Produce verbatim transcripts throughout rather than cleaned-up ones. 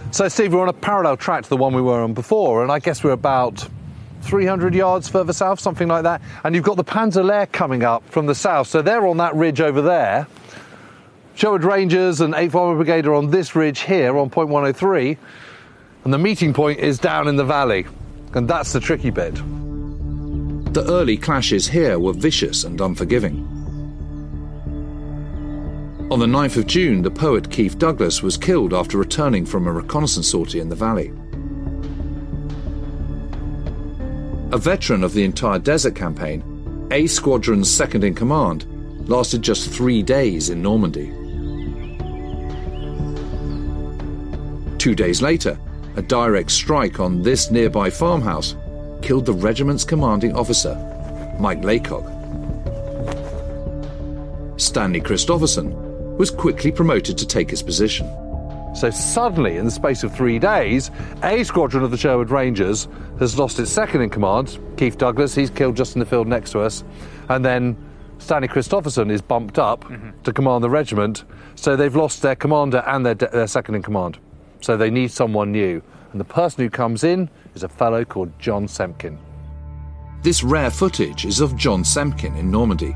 So, Steve, we're on a parallel track to the one we were on before, and I guess we're about three hundred yards further south, something like that. And you've got the Panzer-Lehr coming up from the south, so they're on that ridge over there. Sherwood Rangers and eighth Armoured Brigade are on this ridge here on point one oh three, and the meeting point is down in the valley, and that's the tricky bit. The early clashes here were vicious and unforgiving. On the ninth of June, the poet Keith Douglas was killed after returning from a reconnaissance sortie in the valley. A veteran of the entire desert campaign, A Squadron's second-in-command lasted just three days in Normandy. Two days later, a direct strike on this nearby farmhouse killed the regiment's commanding officer, Mike Laycock. Stanley Christopherson was quickly promoted to take his position. So suddenly, in the space of three days, A Squadron of the Sherwood Rangers has lost its second-in-command, Keith Douglas, he's killed just in the field next to us, and then Stanley Christopherson is bumped up mm-hmm. to command the regiment, so they've lost their commander and their, their second-in-command. So they need someone new, and the person who comes in is a fellow called John Semken. This rare footage is of John Semken in Normandy.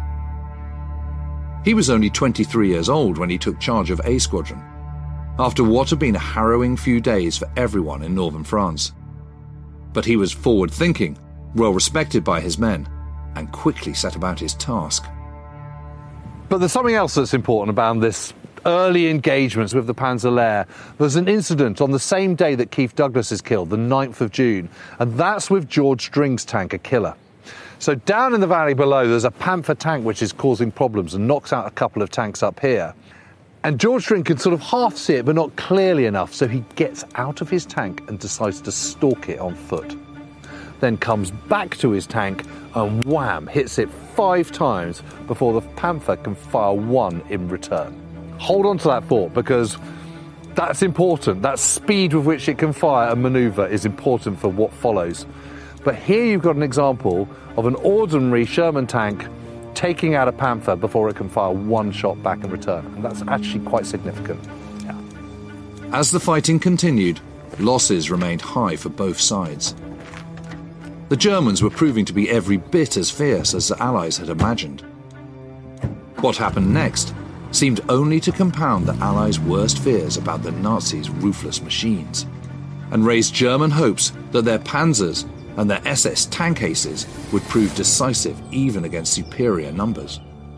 He was only twenty-three years old when he took charge of A Squadron, after what had been a harrowing few days for everyone in northern France. But he was forward-thinking, well-respected by his men, and quickly set about his task. But there's something else that's important about this early engagements with the Panzer-Lehr. There's an incident on the same day that Keith Douglas is killed, the ninth of June, and that's with George String's tank, a killer. So down in the valley below, there's a Panther tank which is causing problems and knocks out a couple of tanks up here. And George String can sort of half see it, but not clearly enough, so he gets out of his tank and decides to stalk it on foot. Then comes back to his tank and wham, hits it five times before the Panther can fire one in return. Hold on to that thought, because that's important. That speed with which it can fire and manoeuvre is important for what follows. But here you've got an example of an ordinary Sherman tank taking out a Panther before it can fire one shot back in return. And that's actually quite significant. Yeah. As the fighting continued, losses remained high for both sides. The Germans were proving to be every bit as fierce as the Allies had imagined. What happened next seemed only to compound the Allies' worst fears about the Nazis' ruthless machines, and raised German hopes that their panzers and their S S tank aces would prove decisive even against superior numbers.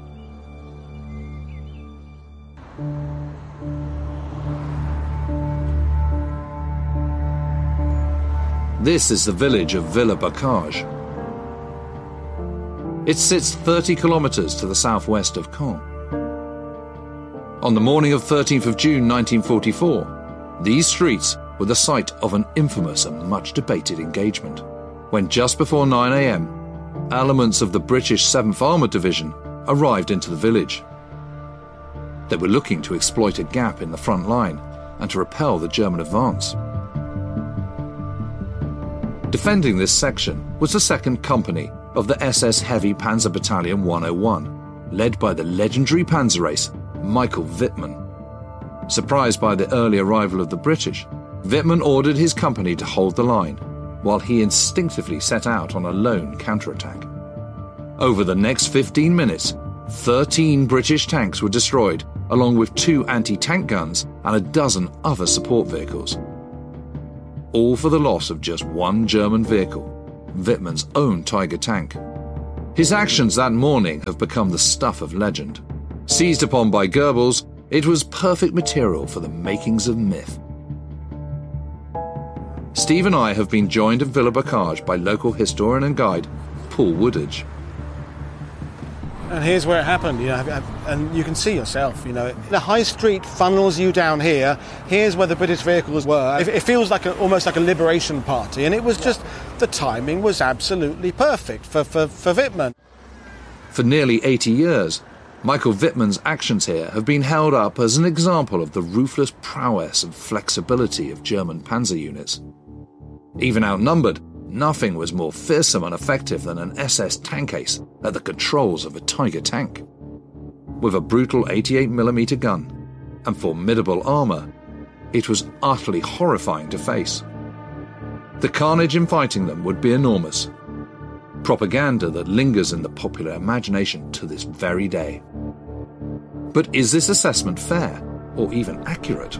This is the village of Villers-Bocage. It sits thirty kilometers to the southwest of Caen. On the morning of thirteenth of June nineteen forty-four, these streets were the site of an infamous and much debated engagement, when just before nine a m, elements of the British seventh Armoured Division arrived into the village. They were looking to exploit a gap in the front line and to repel the German advance. Defending this section was the second Company of the S S Heavy Panzer Battalion one oh one, led by the legendary panzer ace Michael Wittmann. Surprised by the early arrival of the British, Wittmann ordered his company to hold the line, while he instinctively set out on a lone counterattack. Over the next fifteen minutes, thirteen British tanks were destroyed, along with two anti-tank guns and a dozen other support vehicles. All for the loss of just one German vehicle, Wittmann's own Tiger tank. His actions that morning have become the stuff of legend. Seized upon by Goebbels, it was perfect material for the makings of myth. Steve and I have been joined at Villers-Bocage by local historian and guide Paul Woodage. And here's where it happened, you know, and you can see yourself, you know. The high street funnels you down here. Here's where the British vehicles were. It, it feels like a, almost like a liberation party, and it was just, the timing was absolutely perfect for, for, for Wittmann. For nearly eighty years, Michael Wittmann's actions here have been held up as an example of the ruthless prowess and flexibility of German panzer units. Even outnumbered, nothing was more fearsome and effective than an S S tank ace at the controls of a Tiger tank. With a brutal eighty-eight millimeter gun and formidable armour, It was utterly horrifying to face. The carnage in fighting them would be enormous. Propaganda that lingers in the popular imagination to this very day. But is this assessment fair, or even accurate?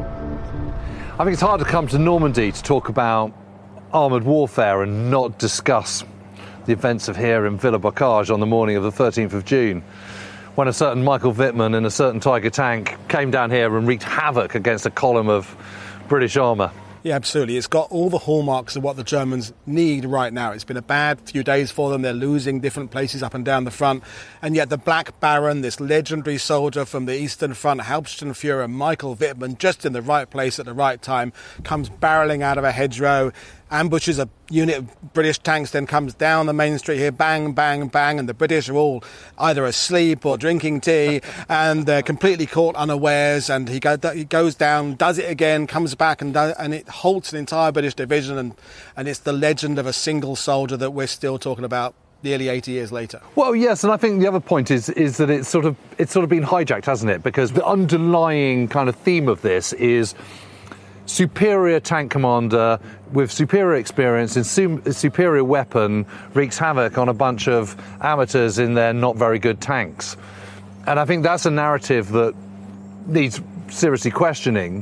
I think it's hard to come to Normandy to talk about armoured warfare and not discuss the events of here in Villers-Bocage on the morning of the thirteenth of June, when a certain Michael Wittmann in a certain Tiger tank came down here and wreaked havoc against a column of British armour. Yeah, absolutely. It's got all the hallmarks of what the Germans need right now. It's been a bad few days for them. They're losing different places up and down the front. And yet the Black Baron, this legendary soldier from the Eastern Front, Hauptsturmführer Michael Wittmann, just in the right place at the right time, comes barreling out of a hedgerow, ambushes a unit of British tanks, then comes down the main street here, bang, bang, bang, and the British are all either asleep or drinking tea, and they're completely caught unawares, and he, go, he goes down, does it again, comes back, and, does, and it halts an entire British division, and, and it's the legend of a single soldier that we're still talking about nearly eighty years later. Well, yes, and I think the other point is is that it's sort of it's sort of been hijacked, hasn't it? Because the underlying kind of theme of this is superior tank commander with superior experience and su- superior weapon wreaks havoc on a bunch of amateurs in their not very good tanks. And I think that's a narrative that needs seriously questioning.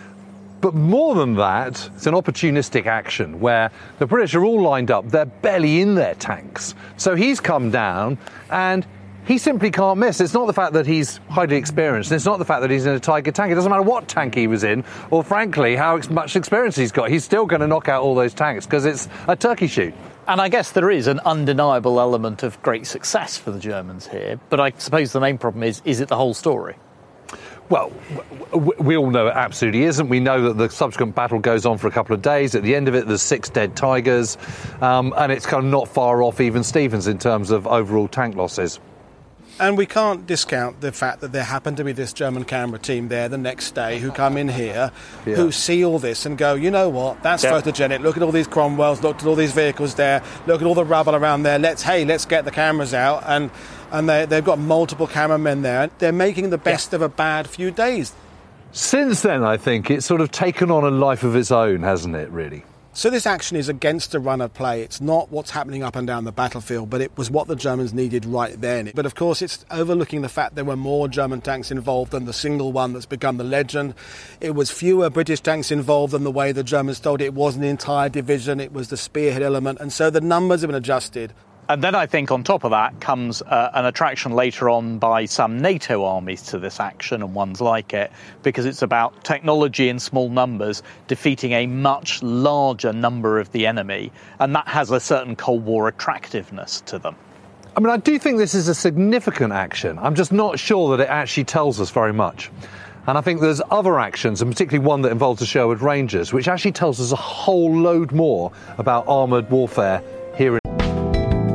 But more than that, it's an opportunistic action where the British are all lined up, they're barely in their tanks. So he's come down and he simply can't miss. It's not the fact that he's highly experienced. It's not the fact that he's in a Tiger tank. It doesn't matter what tank he was in, or frankly, how ex- much experience he's got. He's still going to knock out all those tanks because it's a turkey shoot. And I guess there is an undeniable element of great success for the Germans here. But I suppose the main problem is, is it the whole story? Well, we all know it absolutely isn't. We know that the subsequent battle goes on for a couple of days. At the end of it, there's six dead Tigers, um, and it's kind of not far off even Stevens in terms of overall tank losses. And we can't discount the fact that there happened to be this German camera team there the next day who come in here, yeah. who see all this and go, you know what, that's yeah. photogenic. Look at all these Cromwells, look at all these vehicles there, look at all the rubble around there. Let's, hey, let's get the cameras out. And and they, they've got multiple cameramen there. They're making the best yeah. of a bad few days. Since then, I think it's sort of taken on a life of its own, hasn't it, really? So this action is against the run of play. It's not what's happening up and down the battlefield, but it was what the Germans needed right then. But of course, it's overlooking the fact there were more German tanks involved than the single one that's become the legend. It was fewer British tanks involved than the way the Germans told it. It was an entire division. It was the spearhead element. And so the numbers have been adjusted. And then I think on top of that comes uh, an attraction later on by some NATO armies to this action and ones like it, because it's about technology in small numbers defeating a much larger number of the enemy. And that has a certain Cold War attractiveness to them. I mean, I do think this is a significant action. I'm just not sure that it actually tells us very much. And I think there's other actions, and particularly one that involves the Sherwood Rangers, which actually tells us a whole load more about armoured warfare